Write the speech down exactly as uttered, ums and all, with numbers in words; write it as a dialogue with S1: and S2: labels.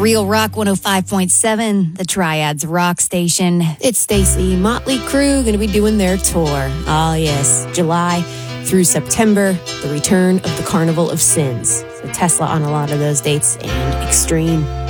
S1: Real Rock one oh five point seven, the Triads Rock Station.
S2: It's Stacy. Motley Crue going to be doing their tour. Oh, yes. July through September, the return of the Carnival of Sins. So Tesla on a lot of those dates and Extreme.